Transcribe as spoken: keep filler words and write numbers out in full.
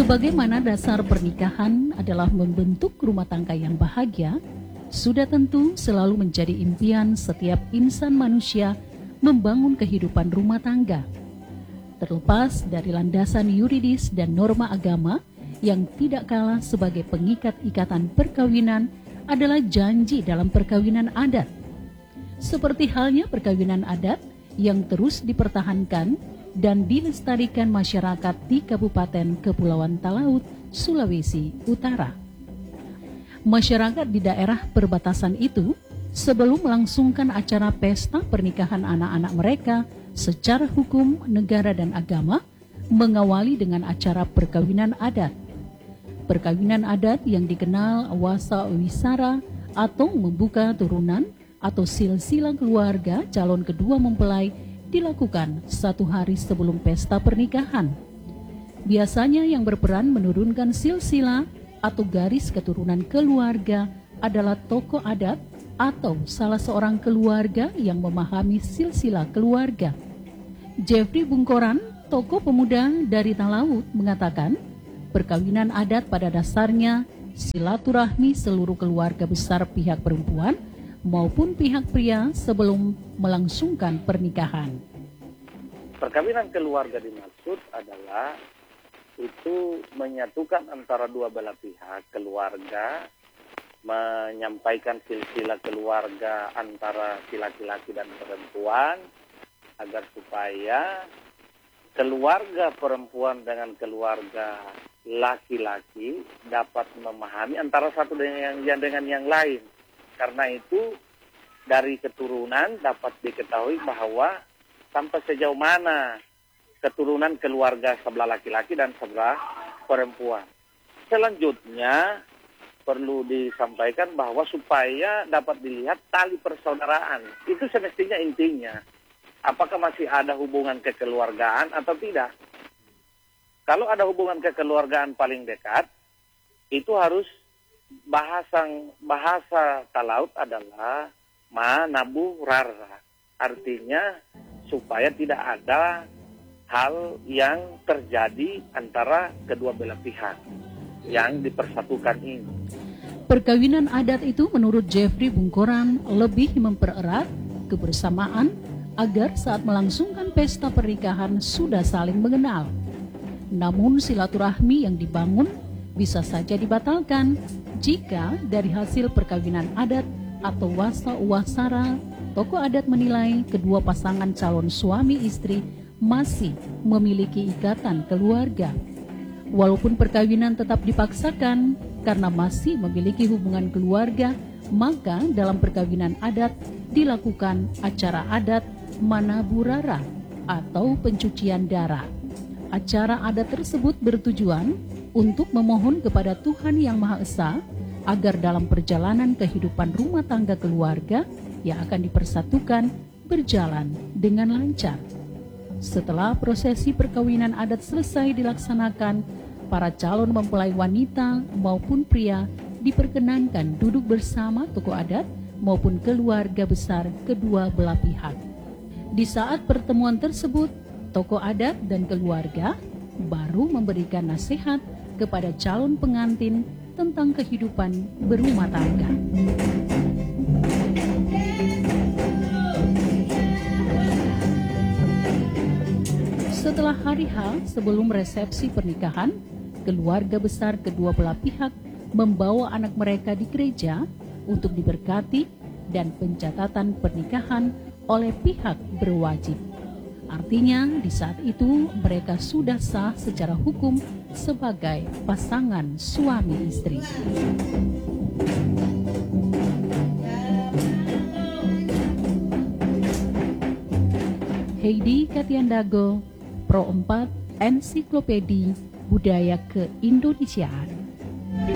Sebagaimana dasar pernikahan adalah membentuk rumah tangga yang bahagia, sudah tentu selalu menjadi impian setiap insan manusia membangun kehidupan rumah tangga. Terlepas dari landasan yuridis dan norma agama yang tidak kalah sebagai pengikat ikatan perkawinan adalah janji dalam perkawinan adat. Seperti halnya perkawinan adat yang terus dipertahankan dan dilestarikan masyarakat di Kabupaten Kepulauan Talaut, Sulawesi Utara. Masyarakat di daerah perbatasan itu sebelum melangsungkan acara pesta pernikahan anak-anak mereka secara hukum, negara dan agama mengawali dengan acara perkawinan adat. Perkawinan adat yang dikenal wasa wisara atau membuka turunan atau silsilah keluarga calon kedua mempelai dilakukan satu hari sebelum pesta pernikahan. Biasanya yang berperan menurunkan silsilah atau garis keturunan keluarga adalah tokoh adat atau salah seorang keluarga yang memahami silsilah keluarga. Jeffrey Bungkoran, tokoh pemuda dari Talaut, mengatakan perkawinan adat pada dasarnya silaturahmi seluruh keluarga besar pihak perempuan maupun pihak pria sebelum melangsungkan pernikahan. Perkawinan keluarga dimaksud adalah itu menyatukan antara dua belah pihak keluarga, menyampaikan silsilah keluarga antara si laki-laki dan perempuan agar supaya keluarga perempuan dengan keluarga laki-laki dapat memahami antara satu dengan yang, dengan yang lain. Karena itu dari keturunan dapat diketahui bahwa sampai sejauh mana keturunan keluarga sebelah laki-laki dan sebelah perempuan. Selanjutnya perlu disampaikan bahwa supaya dapat dilihat tali persaudaraan. Itu semestinya intinya. Apakah masih ada hubungan kekeluargaan atau tidak? Kalau ada hubungan kekeluargaan paling dekat, itu harus bahasa bahasa Talaut adalah manabu rara. Artinya supaya tidak ada hal yang terjadi antara kedua belah pihak yang dipersatukan ini. Perkawinan adat itu menurut Jeffrey Bungkoran lebih mempererat kebersamaan agar saat melangsungkan pesta pernikahan sudah saling mengenal. Namun silaturahmi yang dibangun bisa saja dibatalkan jika dari hasil perkawinan adat atau wasa uwasara, tokoh adat menilai kedua pasangan calon suami istri masih memiliki ikatan keluarga. Walaupun perkawinan tetap dipaksakan karena masih memiliki hubungan keluarga, maka dalam perkawinan adat dilakukan acara adat manaburara atau pencucian darah. Acara adat tersebut bertujuan untuk memohon kepada Tuhan Yang Maha Esa agar dalam perjalanan kehidupan rumah tangga keluarga yang akan dipersatukan berjalan dengan lancar. Setelah prosesi perkawinan adat selesai dilaksanakan, para calon mempelai wanita maupun pria diperkenankan duduk bersama tokoh adat maupun keluarga besar kedua belah pihak. Di saat pertemuan tersebut, tokoh adat dan keluarga baru memberikan nasihat kepada calon pengantin tentang kehidupan berumah tangga. Setelah hari H sebelum resepsi pernikahan, keluarga besar kedua belah pihak membawa anak mereka di gereja untuk diberkati dan pencatatan pernikahan oleh pihak berwajib. Artinya di saat itu mereka sudah sah secara hukum sebagai pasangan suami istri. Heidi Katiandago, Pro empat Ensiklopedi Budaya Keindonesiaan.